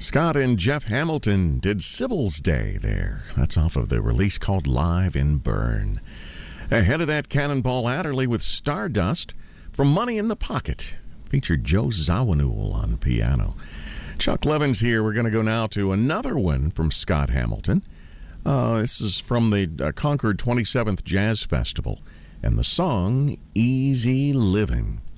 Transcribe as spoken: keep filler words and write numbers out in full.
Scott and Jeff Hamilton did Sybil's Day there. That's off of the release called Live in Burn. Ahead of that, Cannonball Adderley with Stardust from Money in the Pocket. Featured Joe Zawinul on piano. Chuck Levins here. We're going to go now to another one from Scott Hamilton. Uh, this is from the uh, Concord twenty-seventh Jazz Festival. And the song, Easy Living.